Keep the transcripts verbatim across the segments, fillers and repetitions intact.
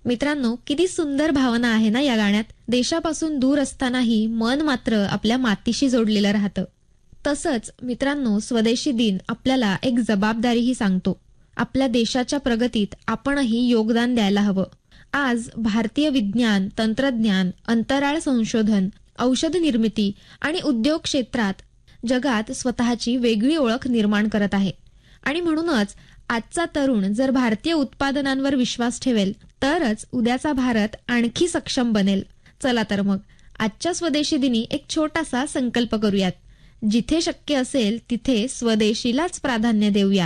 मित्रांनो, किती सुंदर भावना आहे ना या गाण्यात. देशापासून दूर असतानाही मन मात्र आपल्या मातीशी जोडलेलं राहतं. तसंच मित्रांनो, स्वदेशी दिन आपल्याला एक जबाबदारीही सांगतो. आपल्या देशाच्या प्रगतीत आपणही योगदान द्यायला हवं. आज भारतीय विज्ञान, तंत्रज्ञान, अंतराळ संशोधन, औषध निर्मिती आणि उद्योग क्षेत्रात जगात स्वतःची वेगळी ओळख निर्माण करत आहे. आणि म्हणूनच आजचा तरुण जर भारतीय उत्पादनांवर विश्वास ठेवेल तरच उद्याचा भारत आणखी सक्षम बनेल. चला तर मग आजच्या स्वदेशी दिनी एक छोटासा संकल्प करूयात. जिथे शक्य असेल तिथे स्वदेशीलाच प्राधान्य देऊया.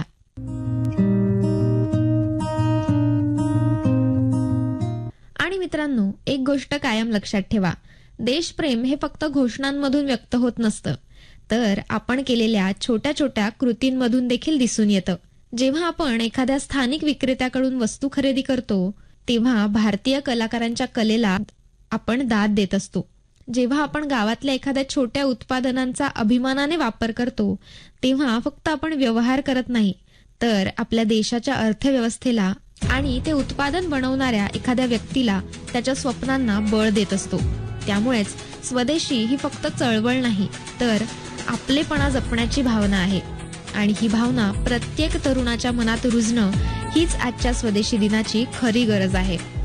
आणि मित्रांनो, एक गोष्ट कायम लक्षात ठेवा. देशप्रेम हे फक्त घोषणांमधून व्यक्त होत नसतं, तर आपण केलेल्या छोट्या छोट्या कृतींमधून देखील दिसून येतं. जेव्हा आपण एखाद्या स्थानिक विक्रेत्याकडून वस्तू खरेदी करतो तेव्हा भारतीय कलाकारांच्या कलेला आपण दाद देत असतो. जेव्हा आपण गावातल्या एखाद्या छोट्या उत्पादनांचा अभिमानाने वापर करतो तेव्हा फक्त आपण व्यवहार करत नाही, तर आपल्या देशाच्या अर्थव्यवस्थेला आणि ते उत्पादन बनवणाऱ्या एखाद्या व्यक्तीला त्याच्या स्वप्नांना बळ देत असतो. त्यामुळेच स्वदेशी ही फक्त चळवळ नाही, तर आपलेपणा जपण्याची भावना आहे. आणि ही भावना प्रत्येक तरुणाच्या मनात रुजणं हीच आजच्या स्वदेशी दिनाची खरी गरज आहे.